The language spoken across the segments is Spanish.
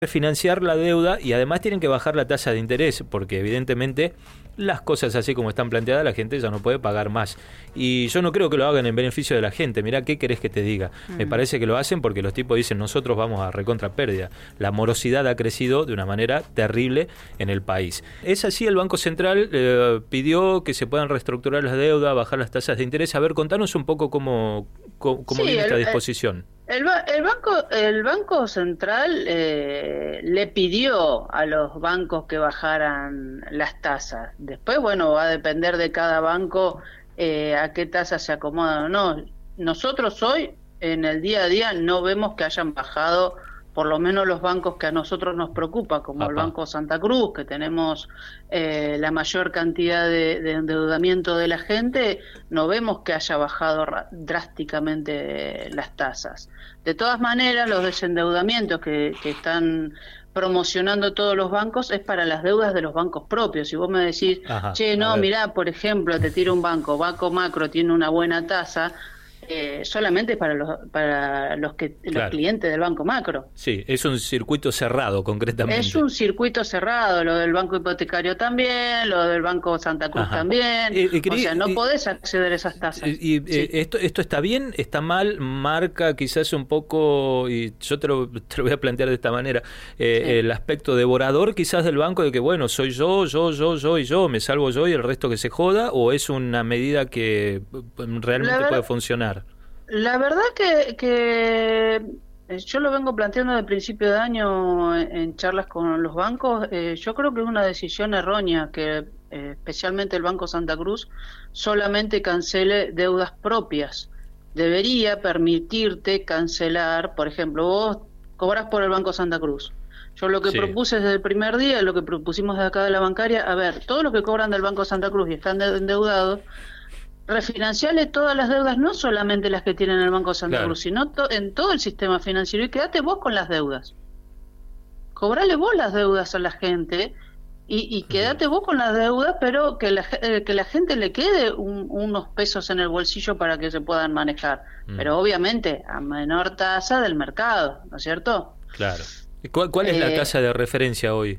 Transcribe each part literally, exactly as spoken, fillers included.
refinanciar la deuda y además tienen que bajar la tasa de interés, porque evidentemente las cosas así como están planteadas, la gente ya no puede pagar más. Y yo no creo que lo hagan en beneficio de la gente. Mirá, ¿qué querés que te diga? Mm. Me parece que lo hacen porque los tipos dicen, nosotros vamos a recontra pérdida. La morosidad ha crecido de una manera terrible en el país. Es así, el Banco Central eh, pidió que se puedan reestructurar las deudas, bajar las tasas de interés. A ver, contanos un poco cómo, cómo, cómo sí, viene esta disposición. El, el, banco, el Banco Central eh, le pidió a los bancos que bajaran las tasas. Después, bueno, va a depender de cada banco eh, a qué tasa se acomodan o no. Nosotros hoy, en el día a día, no vemos que hayan bajado, por lo menos los bancos que a nosotros nos preocupa, como Apa. el Banco Santa Cruz, que tenemos eh, la mayor cantidad de, de endeudamiento de la gente, no vemos que haya bajado drásticamente las tasas. De todas maneras, los desendeudamientos que, que están promocionando todos los bancos es para las deudas de los bancos propios. Si vos me decís, Ajá, che, no, mirá, por ejemplo, te tiro un banco, Banco Macro tiene una buena tasa, Eh, solamente para los para los que claro. los clientes del Banco Macro. Sí, es un circuito cerrado concretamente. Es un circuito cerrado, lo del Banco Hipotecario también, lo del Banco Santa Cruz Ajá. también. Eh, eh, o sea, no eh, podés acceder a esas tasas. Y, y sí. eh, esto esto está bien, está mal, marca quizás un poco, y yo te lo, te lo voy a plantear de esta manera, eh, sí. el aspecto devorador quizás del banco de que bueno, soy yo, yo, yo, yo y yo, me salvo yo y el resto que se joda, o es una medida que realmente puede funcionar. La verdad que, que yo lo vengo planteando desde el principio de año en, en charlas con los bancos. Eh, yo creo que es una decisión errónea que eh, especialmente el Banco Santa Cruz solamente cancele deudas propias. Debería permitirte cancelar, por ejemplo, vos cobras por el Banco Santa Cruz. Yo lo que sí. propuse desde el primer día, lo que propusimos de acá de la bancaria, a ver, todos los que cobran del Banco Santa Cruz y están endeudados, refinanciarle todas las deudas, no solamente las que tienen el Banco Santa claro. Cruz, sino to en todo el sistema financiero, y quédate vos con las deudas. Cobrale vos las deudas a la gente y, y quédate vos con las deudas, pero que la, eh, que la gente le quede un, unos pesos en el bolsillo para que se puedan manejar. Mm. Pero obviamente a menor tasa del mercado, ¿no es cierto? Claro. ¿Cuál, cuál es eh, la tasa de referencia hoy?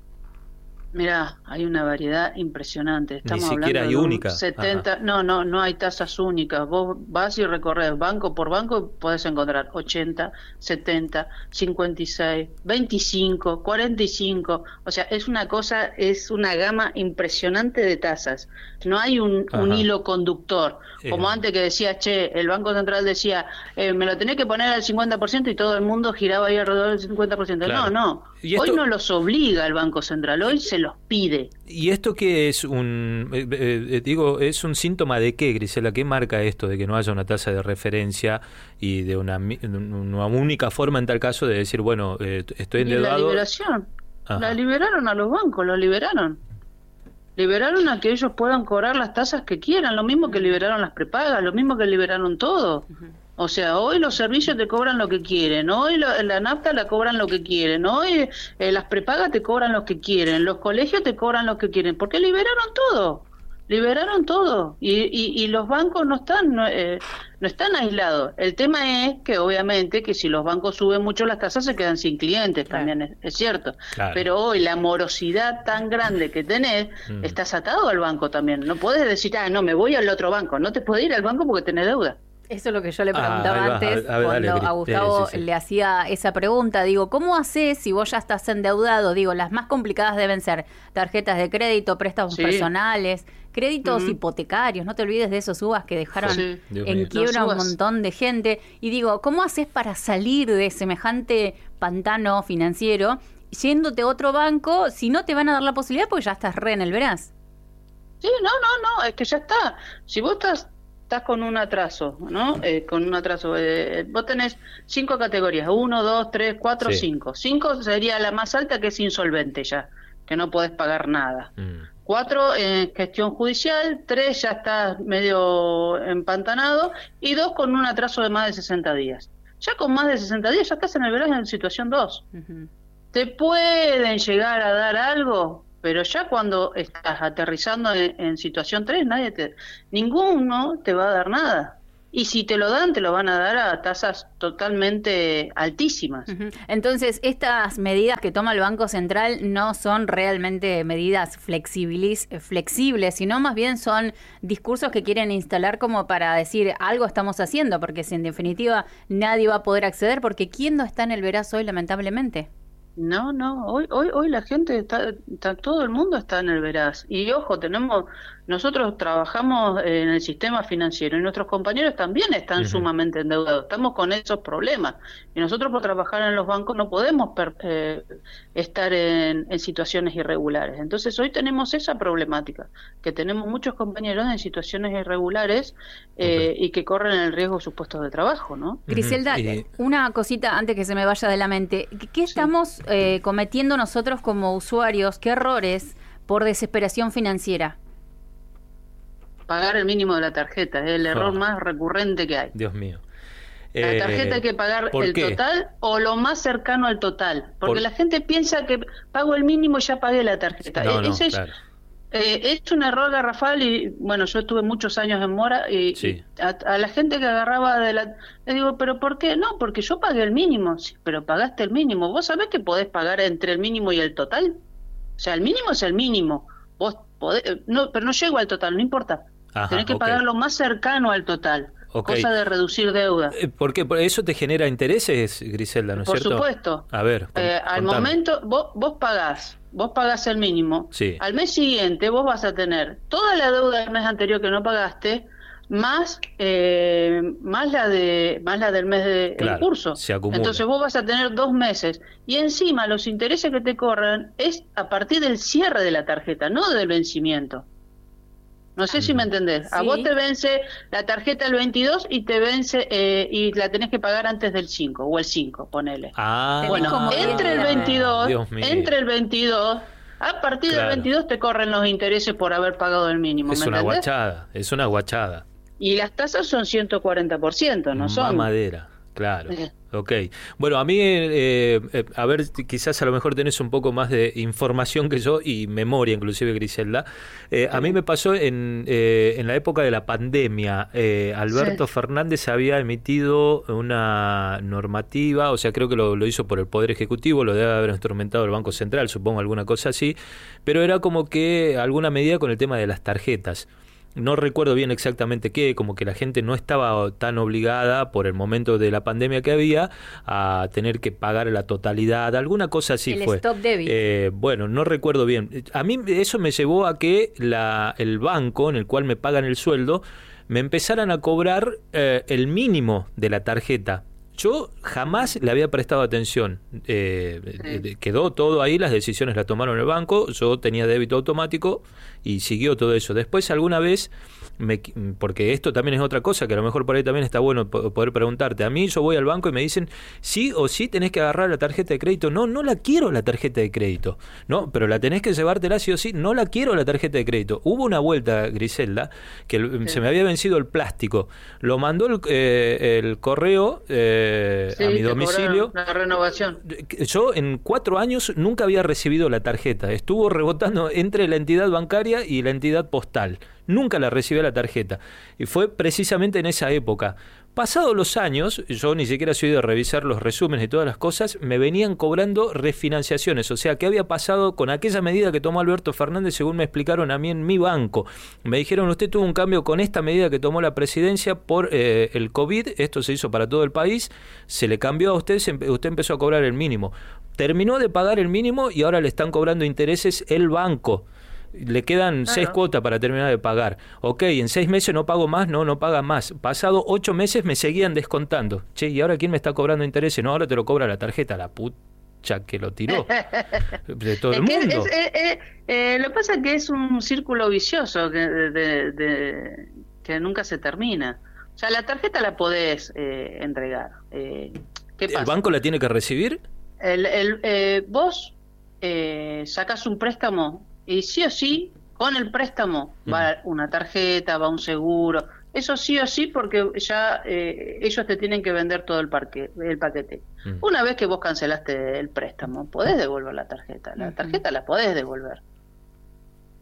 Mirá, hay una variedad impresionante. Estamos Ni siquiera hay única. setenta, no, no, no hay tasas únicas. Vos vas y recorres banco por banco y podés encontrar ochenta, setenta, cincuenta y seis, veinticinco, cuarenta y cinco. O sea, es una cosa, es una gama impresionante de tasas. No hay un, un hilo conductor. Como eh. antes que decía, che, el Banco Central decía, eh, me lo tenés que poner al cincuenta por ciento y todo el mundo giraba ahí alrededor del cincuenta por ciento. Claro. No, no. Esto... Hoy no los obliga el Banco Central, hoy se los pide. ¿Y esto qué es un eh, eh, digo, es un síntoma de qué, Grisela? ¿Qué marca esto de que no haya una tasa de referencia y de una, una única forma en tal caso de decir, bueno, eh, estoy endeudado? Y la liberación. Ajá. La liberaron a los bancos, lo liberaron. Liberaron a que ellos puedan cobrar las tasas que quieran, lo mismo que liberaron las prepagas, lo mismo que liberaron todo. Uh-huh. O sea, hoy los servicios te cobran lo que quieren, hoy lo, la nafta la cobran lo que quieren, hoy eh, las prepagas te cobran lo que quieren, los colegios te cobran lo que quieren, porque liberaron todo, liberaron todo, y, y, y los bancos no están no, eh, no están aislados. El tema es que obviamente que si los bancos suben mucho las tasas se quedan sin clientes, claro. también es, es cierto, claro. pero hoy la morosidad tan grande que tenés, mm. estás atado al banco también, no podés decir, ah, no, me voy al otro banco, no te podés ir al banco porque tenés deuda. Eso es lo que yo le preguntaba ah, antes, a, a ver, cuando dale, a Gustavo sí, sí, sí. le hacía esa pregunta. Digo, ¿cómo haces si vos ya estás endeudado? Digo, las más complicadas deben ser tarjetas de crédito, préstamos sí. personales, créditos uh-huh. hipotecarios. No te olvides de esos U B As que dejaron sí. en quiebra un montón de gente. Y digo, ¿cómo haces para salir de semejante pantano financiero yéndote a otro banco si no te van a dar la posibilidad porque ya estás re en el veraz? Sí, no, no, no, es que ya está. Si vos estás... estás con un atraso, ¿no? Eh, con un atraso. Eh, vos tenés cinco categorías, uno, dos, tres, cuatro, sí. cinco. Cinco sería la más alta, que es insolvente ya, que no podés pagar nada. Mm. Cuatro, en gestión judicial. Tres, ya estás medio empantanado. Y dos, con un atraso de más de sesenta días. Ya con más de sesenta días ya estás en el verano en situación dos. Uh-huh. ¿Te pueden llegar a dar algo? Pero ya cuando estás aterrizando en, en situación tres, nadie te, ninguno te va a dar nada. y si te lo dan, te lo van a dar a tasas totalmente altísimas. Uh-huh. Entonces, estas medidas que toma el Banco Central no son realmente medidas flexibles, flexibles, sino más bien son discursos que quieren instalar como para decir algo estamos haciendo, porque si en definitiva nadie va a poder acceder, porque ¿quién no está en el veraz hoy, lamentablemente? No, no, hoy hoy hoy la gente está, está, todo el mundo está en el veraz. Y ojo, tenemos, nosotros trabajamos en el sistema financiero y nuestros compañeros también están uh-huh. sumamente endeudados. Estamos con esos problemas. Y nosotros por trabajar en los bancos no podemos per, eh, estar en, en situaciones irregulares. Entonces hoy tenemos esa problemática, que tenemos muchos compañeros en situaciones irregulares eh, okay. y que corren el riesgo de sus puestos de trabajo, ¿no? Griselda, uh-huh. y... una cosita antes que se me vaya de la mente. ¿Qué estamos... Sí. Eh, cometiendo nosotros como usuarios? ¿Qué errores por desesperación financiera? Pagar el mínimo de la tarjeta, es el oh. error más recurrente que hay. Dios mío. La eh, tarjeta hay que pagar el qué? total o lo más cercano al total, porque por... la gente piensa que pago el mínimo y ya pagué la tarjeta. No, no, Ese claro. es, eh, es un error garrafal y bueno, yo estuve muchos años en Mora y, sí. y a, a la gente que agarraba de la... Le digo, ¿pero por qué? No, porque yo pagué el mínimo. Sí, pero pagaste el mínimo. ¿Vos sabés que podés pagar entre el mínimo y el total? O sea, el mínimo es el mínimo. Vos podés... No, pero no llego al total, no importa. Ajá, tenés que okay. pagar lo más cercano al total. Okay. Cosa de reducir deuda. ¿Por qué? ¿Eso te genera intereses, Griselda, no es por cierto? Por supuesto. A ver, eh, al momento, vos, vos pagás, vos pagás el mínimo. Sí. Al mes siguiente vos vas a tener toda la deuda del mes anterior que no pagaste, más eh, más la de más la del mes de claro, el curso. Se acumula. Entonces vos vas a tener dos meses y encima los intereses que te corren es a partir del cierre de la tarjeta, no del vencimiento. No sé si me entendés. Sí. A vos te vence la tarjeta el veintidós y te vence eh, y la tenés que pagar antes del cinco o el cinco, ponele. Ah, bueno, entre el veintidós, entre el veintidós, a partir claro. del veintidós te corren los intereses por haber pagado el mínimo. Es ¿me una entendés? guachada, es una guachada. Y las tasas son ciento cuarenta por ciento, no son. Mamadera, claro. Eh. Ok. Bueno, a mí, eh, eh, a ver, quizás a lo mejor tenés un poco más de información que yo y memoria, inclusive, Griselda. Eh, sí. A mí me pasó en, eh, en la época de la pandemia. Eh, Alberto sí. Fernández había emitido una normativa, o sea, creo que lo, lo hizo por el Poder Ejecutivo, lo debe haber instrumentado el Banco Central, supongo, alguna cosa así, pero era como que alguna medida con el tema de las tarjetas. No recuerdo bien exactamente qué, como que la gente no estaba tan obligada por el momento de la pandemia que había a tener que pagar la totalidad, alguna cosa así el fue. Stop debit. Eh, bueno, no recuerdo bien. A mí eso me llevó a que la, el banco en el cual me pagan el sueldo me empezaran a cobrar eh, el mínimo de la tarjeta. Yo jamás le había prestado atención. Eh, sí. Quedó todo ahí, las decisiones las tomaron el banco, yo tenía débito automático y siguió todo eso. Después alguna vez, me, porque esto también es otra cosa que a lo mejor por ahí también está bueno poder preguntarte. A mí yo voy al banco y me dicen, sí o sí tenés que agarrar la tarjeta de crédito. No, no la quiero la tarjeta de crédito. No, pero la tenés que llevártela sí o sí. No la quiero la tarjeta de crédito. Hubo una vuelta, Griselda, que sí. se me había vencido el plástico. Lo mandó el, eh, el correo... Eh, Sí, a mi domicilio. La renovación. Yo en cuatro años nunca había recibido la tarjeta. Estuvo rebotando entre la entidad bancaria y la entidad postal. Nunca la recibí la tarjeta. Y fue precisamente en esa época. Pasados los años, yo ni siquiera soy de revisar los resúmenes y todas las cosas, me venían cobrando refinanciaciones. O sea, ¿qué había pasado con aquella medida que tomó Alberto Fernández, según me explicaron a mí en mi banco? Me dijeron, usted tuvo un cambio con esta medida que tomó la presidencia por eh, el COVID, esto se hizo para todo el país, se le cambió a usted, se, usted empezó a cobrar el mínimo. Terminó de pagar el mínimo y ahora le están cobrando intereses el banco. Le quedan claro. seis cuotas para terminar de pagar. Ok, en seis meses no pago más, no, no paga más. Pasado ocho meses me seguían descontando. Che, ¿y ahora quién me está cobrando intereses? No, ahora te lo cobra la tarjeta, la pucha que lo tiró. De todo el es mundo. Es, es, es, eh, lo que pasa es que es un círculo vicioso que, de, de, de, que nunca se termina. O sea, la tarjeta la podés eh, entregar. Eh, ¿qué pasa? ¿El banco la tiene que recibir? El, el, eh, vos eh, sacás un préstamo y sí o sí, con el préstamo mm. va una tarjeta, va un seguro, eso sí o sí porque ya eh, ellos te tienen que vender todo el, parque, el paquete. Mm. Una vez que vos cancelaste el préstamo, podés devolver la tarjeta, la tarjeta la podés devolver.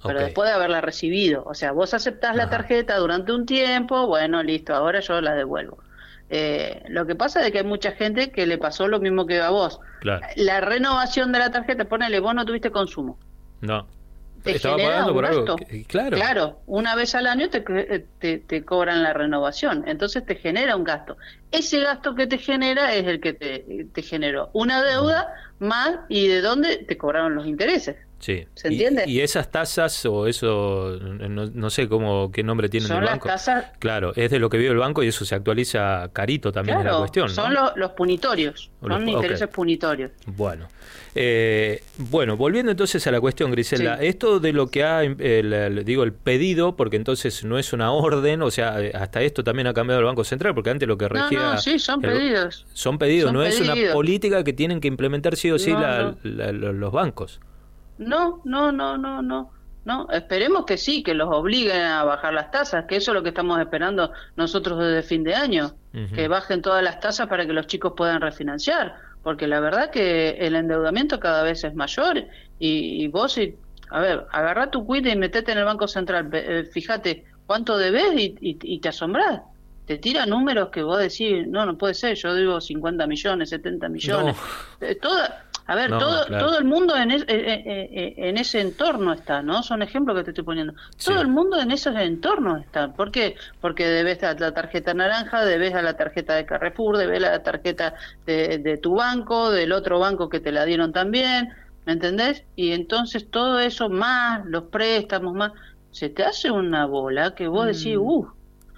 pero Okay. después de haberla recibido. O sea, vos aceptás Ajá. la tarjeta durante un tiempo, bueno, listo, ahora yo la devuelvo. Eh, lo que pasa es que hay mucha gente que le pasó lo mismo que a vos. Claro. La renovación de la tarjeta, ponele, vos no tuviste consumo. No. Te Estaba genera pagando un por algo. gasto. que- Claro. Claro, una vez al año te, te, te cobran la renovación, entonces te genera un gasto. Ese gasto que te genera es el que te, te generó una deuda más, y de dónde te cobraron los intereses. Sí. ¿Se Y- entiende? Y, esas tasas o eso, no, no sé cómo qué nombre tiene Son el las banco. tasas. Claro, es de lo que vio el banco y eso se actualiza carito también en la Claro, cuestión, ¿no? son los, los punitorios, O son los- intereses ok. punitorios. Bueno, eh, bueno, volviendo entonces a la cuestión, Griselda, Sí. esto de lo que ha, el, el- digo, el pedido, porque entonces no es una orden, o sea, hasta esto también ha cambiado el Banco Central, porque antes lo que No, regía... no, sí, son el- pedidos. Son pedidos, Son no es una pedidos. política que tienen que implementar sí o sí No, la- no. la- la- los bancos. No, no, no, no, no. No, esperemos que sí, que los obliguen a bajar las tasas, que eso es lo que estamos esperando nosotros desde fin de año, Ujú. que bajen todas las tasas para que los chicos puedan refinanciar, porque la verdad que el endeudamiento cada vez es mayor y, y vos, y, a ver, agarrá tu cuita y metete en el Banco Central, ve- eh, fíjate cuánto debes y, y, y te asombrás. Te tira números que vos decís, no, no puede ser, yo digo cincuenta millones, setenta millones. Eh, toda, a ver, No, todo, claro. todo el mundo en, es- eh, eh, eh, en ese entorno está, ¿no? Son ejemplos que te estoy poniendo. Sí. Todo el mundo en esos entornos está. ¿Por qué? Porque debes a la tarjeta naranja, debes a la tarjeta de Carrefour, debes a la tarjeta de, de tu banco, del otro banco que te la dieron también, ¿me entendés? Y entonces todo eso más, los préstamos más, se te hace una bola que vos decís, Mm. uff,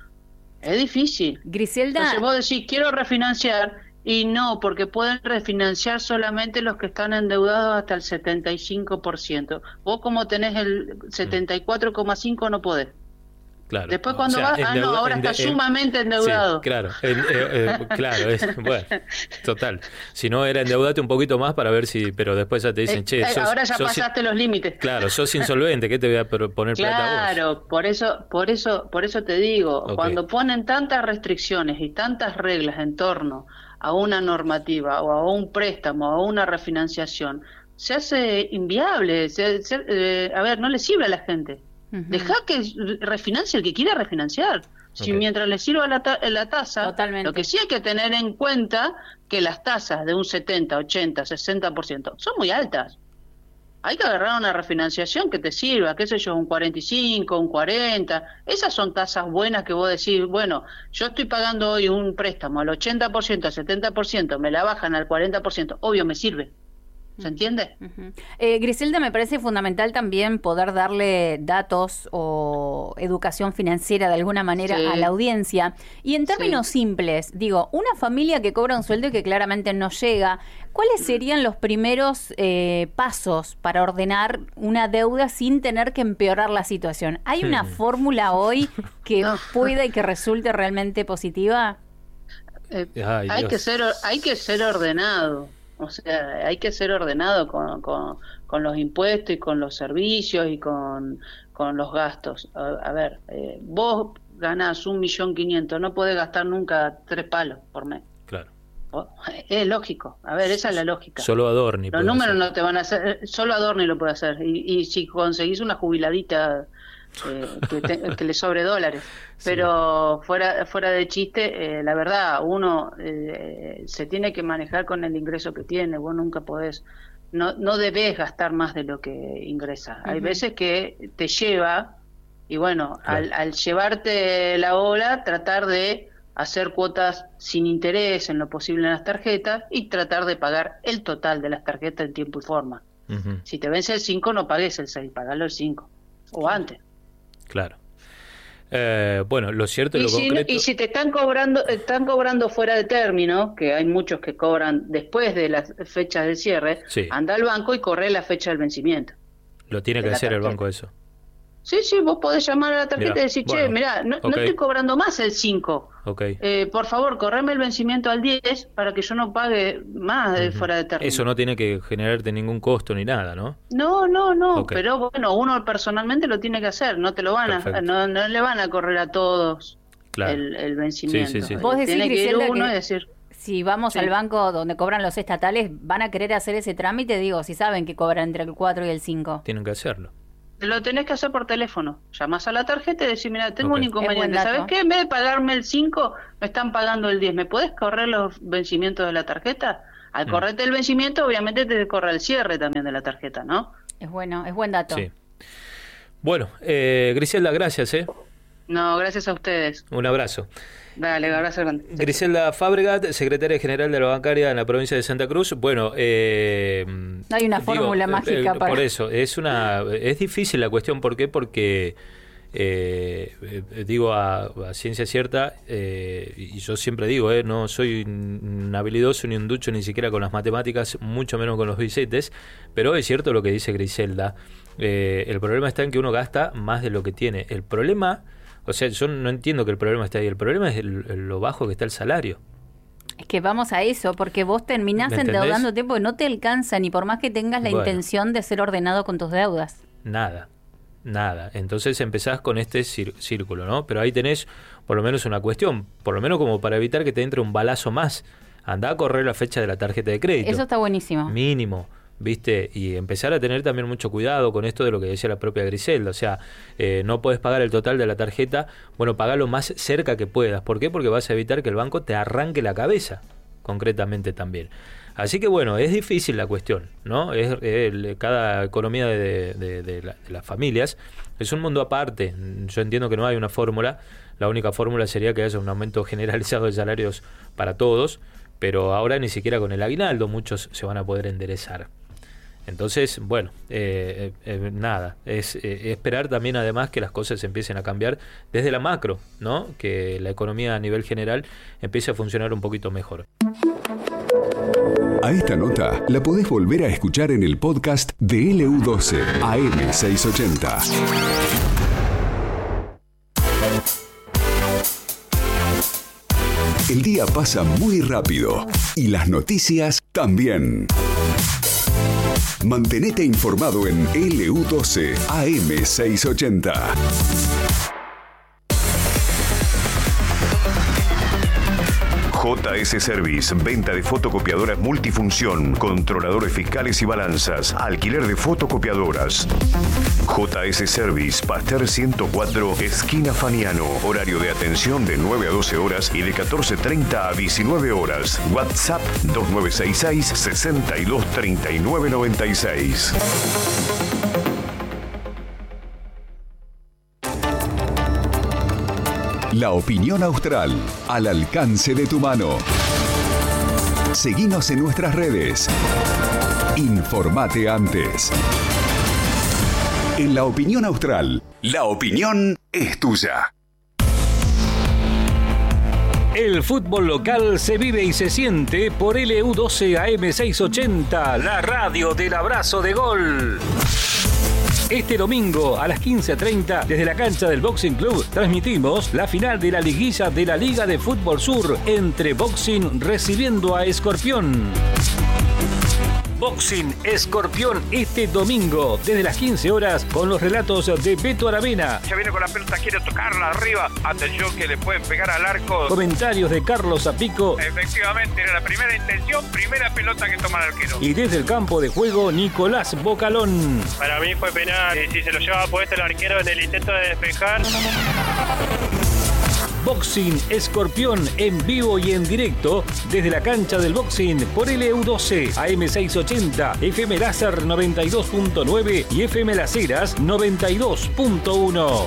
es difícil. Griselda, Entonces vos decís, quiero refinanciar, y no, porque pueden refinanciar solamente los que están endeudados hasta el setenta y cinco por ciento. Vos como tenés el setenta y cuatro coma cinco por ciento no podés. Claro. Después O cuando sea, vas, ah no, endeuda- ahora ende- está en- sumamente endeudado. Sí, claro, en- eh, eh, claro, es, bueno, total. Si no era endeudate un poquito más para ver si, pero después ya te dicen, Eh, che, eh, sos, ahora ya sos- pasaste los límites. claro, sos insolvente, ¿qué te voy a pro- poner plata a vos? Claro, por eso, por eso, por eso te digo, Ok. cuando ponen tantas restricciones y tantas reglas en torno a una normativa o a un préstamo o a una refinanciación, se hace inviable. Se- se- eh, a ver, no le sirve a la gente. Ujú. Deja que refinancie el que quiera refinanciar. Si Ok. mientras le sirva la, ta- la tasa, Totalmente. lo que sí hay que tener en cuenta que las tasas de un setenta, ochenta, sesenta por ciento son muy altas. Hay que agarrar una refinanciación que te sirva, qué sé yo, un cuarenta y cinco, un cuarenta. Esas son tasas buenas que vos decís, bueno, yo estoy pagando hoy un préstamo al ochenta por ciento, al setenta por ciento, me la bajan al cuarenta por ciento, obvio me sirve. ¿Se entiende? Ujú. Eh, Griselda, me parece fundamental también poder darle datos o educación financiera de alguna manera Sí. a la audiencia. Y en términos Sí. simples, digo, una familia que cobra un sueldo y que claramente no llega, ¿cuáles serían los primeros eh, pasos para ordenar una deuda sin tener que empeorar la situación? ¿Hay una Hmm. fórmula hoy que No. pueda y que resulte realmente positiva? Eh, Ay, hay Dios. que ser or- hay que ser ordenado, o sea, hay que ser ordenado con, con, con los impuestos y con los servicios y con, con los gastos. A, a ver, eh, vos ganás un millón quinientos, no podés gastar nunca tres palos por mes. Claro. Vos- Es lógico, a ver, esa es la lógica. Solo Adorni. Los puede números hacer. no te van a hacer, solo Adorni lo puede hacer. Y, y si conseguís una jubiladita eh, que, te- que le sobre dólares. Sí. Pero fuera fuera de chiste, eh, la verdad, uno eh, se tiene que manejar con el ingreso que tiene. Vos nunca podés, no, no debés gastar más de lo que ingresa. Hay Ujú. veces que te lleva, y bueno, Claro. al, al llevarte la ola, tratar de hacer cuotas sin interés en lo posible en las tarjetas y tratar de pagar el total de las tarjetas en tiempo y forma. Ujú, Si te vence el cinco, no pagues el seis, pagalo el cinco. O antes. claro. Eh, bueno, lo cierto y Y lo si, concreto... y si te están cobrando, están cobrando fuera de término, que hay muchos que cobran después de las fechas del cierre, Sí. anda al banco y corre la fecha del vencimiento. Lo tiene de que la hacer el tarjeta. banco eso. Sí, sí, vos podés llamar a la tarjeta Mirá, y decir, che, bueno, mirá, no, no ok. estoy cobrando más el cinco. Ok. Eh, por favor, correme el vencimiento al diez para que yo no pague más de Ujú. fuera de término. Eso no tiene que generarte ningún costo ni nada, ¿no? No, no, no, Ok. pero bueno, uno personalmente lo tiene que hacer, no te lo van a, Perfecto. no, no le van a correr a todos Claro. el, el vencimiento. Sí, sí, sí. Vos decís, tiene que ir Griselda, uno que- y decir, Si vamos Sí. al banco donde cobran los estatales, ¿van a querer hacer ese trámite? Digo, si saben que cobran entre el cuatro y el cinco. Tienen que hacerlo. Lo tenés que hacer por teléfono. Llamás a la tarjeta y decís, mira, tengo Okay. un inconveniente. ¿Sabes qué? En vez de pagarme el cinco, me están pagando el diez. ¿Me podés correr los vencimientos de la tarjeta? Al mm. correrte el vencimiento, obviamente te corre el cierre también de la tarjeta, ¿no? Es bueno, es buen dato. Sí. Bueno, eh, Griselda, gracias, ¿eh? No, gracias a ustedes. Un abrazo. Dale, abrazo grande. Griselda Fabregat, secretaria general de la bancaria en la provincia de Santa Cruz. Bueno, eh, no hay una fórmula digo, mágica eh, para... Por eso, es una es difícil la cuestión. ¿Por qué? Porque, eh, digo a, a ciencia cierta, eh, y yo siempre digo, eh, no soy un habilidoso ni un ducho ni siquiera con las matemáticas, mucho menos con los billetes, pero es cierto lo que dice Griselda. Eh, el problema está en que uno gasta más de lo que tiene. El problema... O sea, yo no entiendo que el problema esté ahí. El problema es el, el, lo bajo que está el salario. Es que vamos a eso, porque vos terminás endeudándote porque no te alcanza, ni por más que tengas la bueno, intención de ser ordenado con tus deudas. Nada, nada. Entonces empezás con este círculo, ¿no? Pero ahí tenés por lo menos una cuestión, por lo menos como para evitar que te entre un balazo más. Andá a correr la fecha de la tarjeta de crédito. Eso está buenísimo. Mínimo. ¿Viste? Y empezar a tener también mucho cuidado con esto de lo que decía la propia Griselda. O sea, eh, no podés pagar el total de la tarjeta. Bueno, pagalo más cerca que puedas. ¿Por qué? Porque vas a evitar que el banco te arranque la cabeza, concretamente también. Así que bueno, es difícil la cuestión, ¿no? Es, es cada economía de, de, de, la, de las familias es un mundo aparte. Yo entiendo que no hay una fórmula. La única fórmula sería que haya un aumento generalizado de salarios para todos. Pero ahora ni siquiera con el aguinaldo muchos se van a poder enderezar. Entonces, bueno, eh, eh, nada, es eh, esperar también además que las cosas empiecen a cambiar desde la macro, ¿no? Que la economía a nivel general empiece a funcionar un poquito mejor. A esta nota la podés volver a escuchar en el podcast de L U doce A M seiscientos ochenta. El día pasa muy rápido y las noticias también. Mantenete informado en L U doce A M seiscientos ochenta. J S Service, venta de fotocopiadoras multifunción, controladores fiscales y balanzas, alquiler de fotocopiadoras. J S Service, Pasteur ciento cuatro, esquina Faniano. Horario de atención de nueve a doce horas y de catorce treinta a diecinueve horas. WhatsApp dos nueve seis seis, seis dos tres nueve nueve seis. La opinión austral, al alcance de tu mano. Seguinos en nuestras redes. Informate antes. En La Opinión Austral, la opinión es tuya. El fútbol local se vive y se siente por L U doce A M seiscientos ochenta, la radio del abrazo de gol. Este domingo a las quince treinta, desde la cancha del Boxing Club, transmitimos la final de la liguilla de la Liga de Fútbol Sur entre Boxing recibiendo a Escorpión. Boxing Escorpión este domingo desde las quince horas con los relatos de Beto Aravena. Ya viene con la pelota, quiere tocarla arriba. Atención que le pueden pegar al arco. Comentarios de Carlos Zapico. Efectivamente, era la primera intención, primera pelota que toma el arquero. Y desde el campo de juego, Nicolás Bocalón. Para mí fue penal. Y si se lo llevaba puesto el arquero en el intento de despejar. Boxing Escorpión en vivo y en directo desde la cancha del Boxing por L U doce A M seiscientos ochenta, F M Láser noventa y dos punto nueve y F M Las Heras noventa y dos punto uno.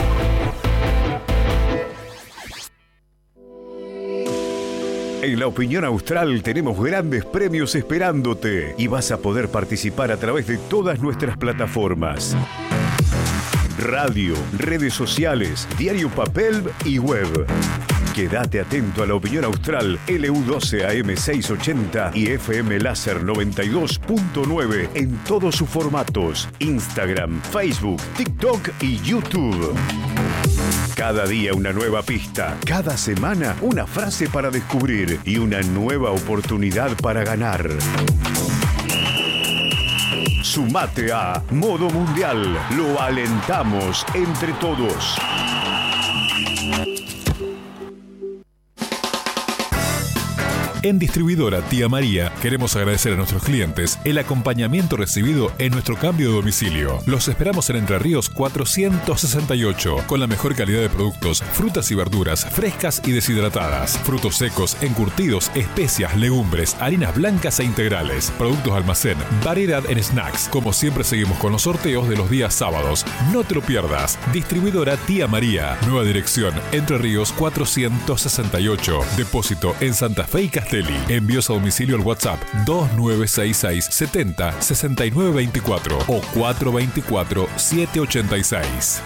En La Opinión Austral tenemos grandes premios esperándote y vas a poder participar a través de todas nuestras plataformas. Radio, redes sociales, diario papel y web. Quédate atento a La Opinión Austral, L U doce A M seiscientos ochenta y F M Láser noventa y dos punto nueve en todos sus formatos: Instagram, Facebook, TikTok y YouTube. Cada día una nueva pista, cada semana una frase para descubrir y una nueva oportunidad para ganar. Sumate a Modo Mundial. Lo alentamos entre todos. En Distribuidora Tía María queremos agradecer a nuestros clientes el acompañamiento recibido en nuestro cambio de domicilio. Los esperamos en Entre Ríos cuatrocientos sesenta y ocho, con la mejor calidad de productos, frutas y verduras frescas y deshidratadas, frutos secos, encurtidos, especias, legumbres, harinas blancas e integrales, productos almacén, variedad en snacks. Como siempre seguimos con los sorteos de los días sábados. No te lo pierdas. Distribuidora Tía María. Nueva dirección, Entre Ríos cuatrocientos sesenta y ocho. Depósito en Santa Fe y Castelli. Envíos a domicilio al WhatsApp dos nueve seis seis setenta sesenta y nueve veinticuatro o cuatro veinticuatro siete ochenta y seis.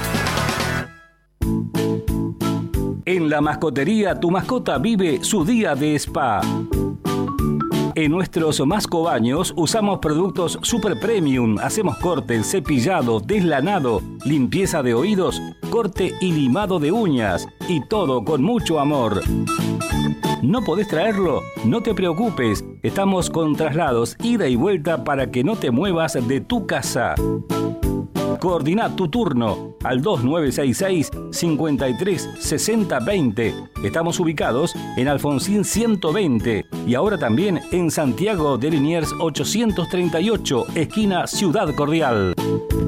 En La Mascotería, tu mascota vive su día de spa. En nuestros mascobaños usamos productos super premium. Hacemos corte, cepillado, deslanado, limpieza de oídos, corte y limado de uñas. Y todo con mucho amor. ¿No podés traerlo? No te preocupes. Estamos con traslados, ida y vuelta para que no te muevas de tu casa. Coordina tu turno al dos nueve seis seis cinco tres seis cero dos cero. Estamos ubicados en Alfonsín ciento veinte y ahora también en Santiago de Liniers ochocientos treinta y ocho, esquina Ciudad Cordial.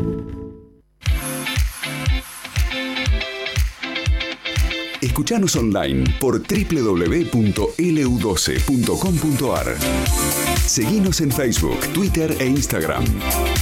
Escuchanos online por doble u doble u doble u punto ele u doce punto com punto a r. Seguinos en Facebook, Twitter e Instagram.